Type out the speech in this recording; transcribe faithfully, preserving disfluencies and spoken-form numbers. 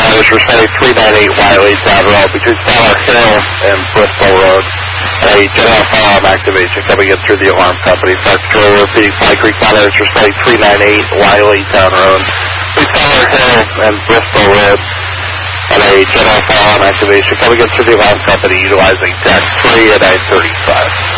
College, responding three ninety-eight Wiley Town Road between Fowler Hill and Bristol Road. A general alarm activation coming in through the alarm company. Park Patrol repeating Pine Creek College, responding three ninety-eight Wiley Town Road between Fowler Hill and Bristol Road. And a general alarm activation coming in through the alarm company utilizing deck three at nine thirty-five.